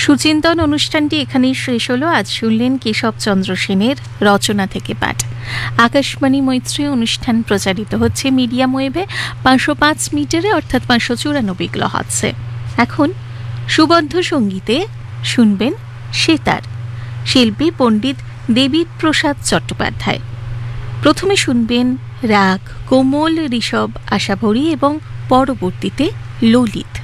সুচিন্তন অনুষ্ঠানটি এখানেই শেষ হলো। আজ শুনলেন কেশবচন্দ্র সেনের রচনা থেকে পাঠ। আকাশবাণী মৈত্রী অনুষ্ঠান প্রচারিত হচ্ছে মিডিয়াম ওয়েভে 505 মিটারে অর্থাৎ 594 কিলোহার্টজে। এখন সুবদ্ধ সঙ্গীতে শুনবেন সেতার, শিল্পী পণ্ডিত দেবীপ্রসাদ চট্টোপাধ্যায়। প্রথমে শুনবেন রাগ কোমল ঋষভ আশাভরী এবং পরবর্তীতে ললিত।